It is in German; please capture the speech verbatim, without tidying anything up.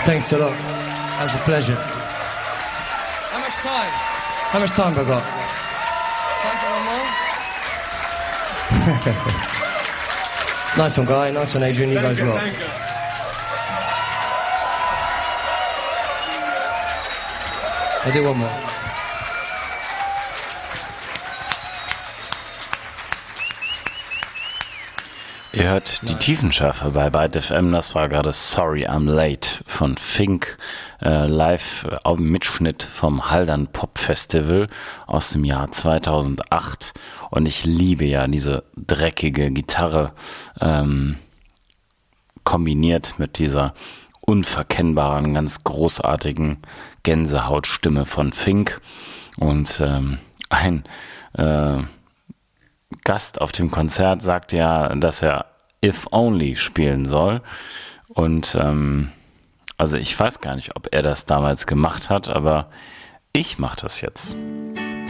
Thanks a lot. That was a pleasure. How much time? How much time have I got? Time for one more? Nice one, Guy. Nice one, Adrian. You guys rock. I'll do one more. Ihr hört die Tiefenschärfe bei Byte F M, das war gerade Sorry I'm Late von Fink, äh, live äh, auf dem Mitschnitt vom Haldern Pop Festival aus dem Jahr zweitausendacht, und ich liebe ja diese dreckige Gitarre, ähm, kombiniert mit dieser unverkennbaren, ganz großartigen Gänsehautstimme von Fink, und ähm, ein äh, Gast auf dem Konzert sagt ja, dass er If Only spielen soll, und ähm, also ich weiß gar nicht, ob er das damals gemacht hat, aber ich mache das jetzt.